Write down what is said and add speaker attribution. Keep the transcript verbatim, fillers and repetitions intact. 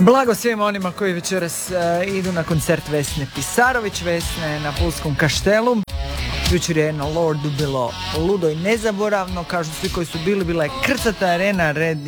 Speaker 1: Blago svima onima koji večeras uh, idu na koncert Vesne Pisarović. Vesne na Pulskom kaštelu. Jučer je na Lordu bilo ludo i nezaboravno. Kažu svi koji su bili, bila je krcata arena, red